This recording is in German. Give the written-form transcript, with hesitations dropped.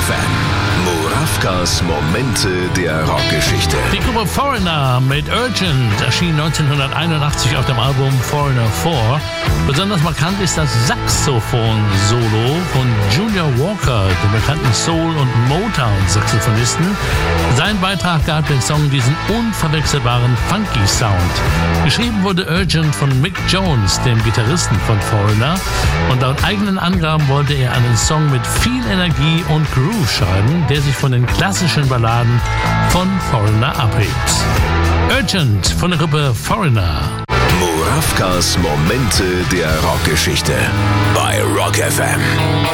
FM. Murawkas Momente der Rockgeschichte. Die Gruppe Foreigner mit Urgent erschien 1981 auf dem Album Foreigner 4. Besonders markant ist das Saxophon-Solo von Junior Walker, dem bekannten Soul- und Motown-Saxophonisten. Sein Beitrag gab dem Song diesen unverwechselbaren Funky-Sound. Geschrieben wurde Urgent von Mick Jones, dem Gitarristen von Foreigner. Und laut eigenen Angaben wollte er einen Song mit viel Energie und Groove schreiben, der sich von den klassischen Balladen von Foreigner abhebt. Urgent von der Gruppe Foreigner. Murawkas Momente der Rockgeschichte bei Rock FM.